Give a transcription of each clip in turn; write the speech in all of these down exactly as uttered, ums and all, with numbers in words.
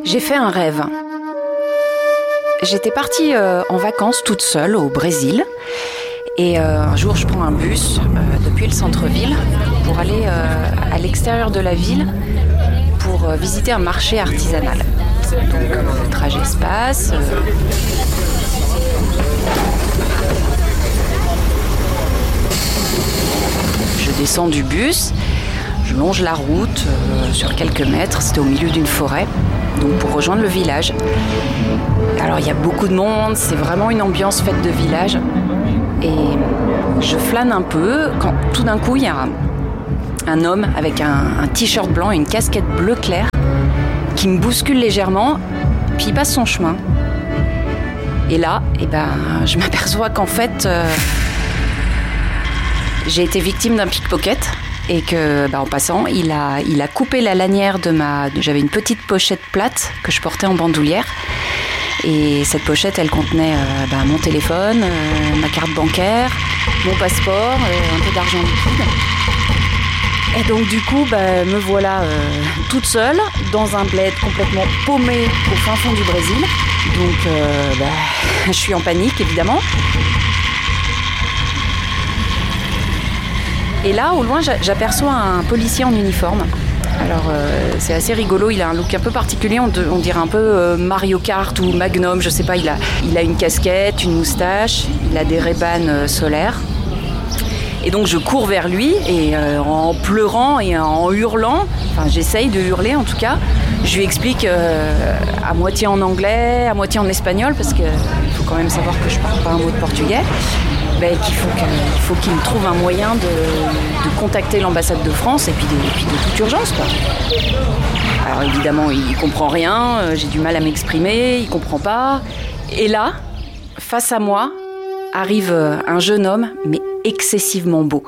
J'ai fait un rêve. J'étais partie euh, en vacances toute seule au Brésil. Et euh, un jour, je prends un bus euh, depuis le centre-ville pour aller euh, à l'extérieur de la ville pour euh, visiter un marché artisanal. Donc, le trajet se passe. Euh... Je descends du bus, je longe la route euh, sur quelques mètres. C'était au milieu d'une forêt, donc pour rejoindre le village. Alors, il y a beaucoup de monde, c'est vraiment une ambiance fête de village. Et je flâne un peu quand tout d'un coup il y a un, un homme avec un, un t-shirt blanc et une casquette bleu clair qui me bouscule légèrement, puis il passe son chemin. Et là, eh ben, je m'aperçois qu'en fait, euh, j'ai été victime d'un pickpocket et que, bah, en passant, il a, il a coupé la lanière de ma... J'avais une petite pochette plate que je portais en bandoulière. Et cette pochette, elle contenait euh, bah, mon téléphone, euh, ma carte bancaire, mon passeport, euh, un peu d'argent liquide. Et donc du coup, bah, me voilà euh, toute seule dans un bled complètement paumé au fin fond du Brésil. Donc euh, bah, je suis en panique, évidemment. Et là, au loin, j'aperçois un policier en uniforme. Alors euh, c'est assez rigolo, il a un look un peu particulier, on, de, on dirait un peu euh, Mario Kart ou Magnum, je sais pas, il a, il a une casquette, une moustache, il a des Ray-Ban euh, solaires. Et donc je cours vers lui et euh, en pleurant et en hurlant, enfin j'essaye de hurler en tout cas, je lui explique euh, à moitié en anglais, à moitié en espagnol, parce qu'il faut quand même savoir que je parle pas un mot de portugais. Ben, qu'il faut, qu'il faut qu'il me trouve un moyen de, de contacter l'ambassade de France et puis de, et puis de toute urgence, quoi. Alors évidemment, il comprend rien, euh, j'ai du mal à m'exprimer, il comprend pas. Et là, face à moi, arrive un jeune homme, mais excessivement beau.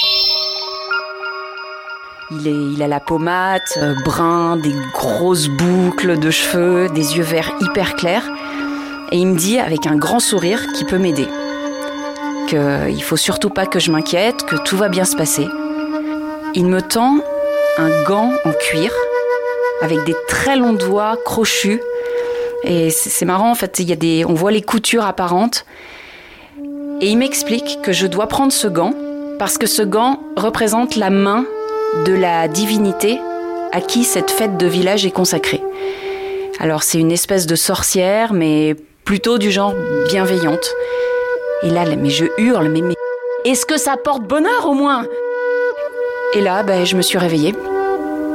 Il, est, il a la peau mate, euh, brun, des grosses boucles de cheveux, des yeux verts hyper clairs. Et il me dit avec un grand sourire qu'il peut m'aider. Qu'il ne faut surtout pas que je m'inquiète, que tout va bien se passer. Il me tend un gant en cuir avec des très longs doigts crochus. Et c'est, c'est marrant, en fait, il y a des, on voit les coutures apparentes. Et il m'explique que je dois prendre ce gant parce que ce gant représente la main de la divinité à qui cette fête de village est consacrée. Alors c'est une espèce de sorcière, mais plutôt du genre bienveillante. Et là, mais je hurle, mais, mais est-ce que ça porte bonheur au moins ? Et là, ben, je me suis réveillée.